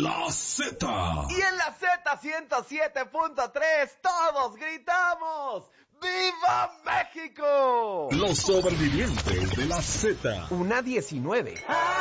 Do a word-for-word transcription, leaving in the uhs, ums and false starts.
La Z. Y en la Z ciento siete punto tres todos gritamos ¡Viva México! Los sobrevivientes de la Z. Una diecinueve.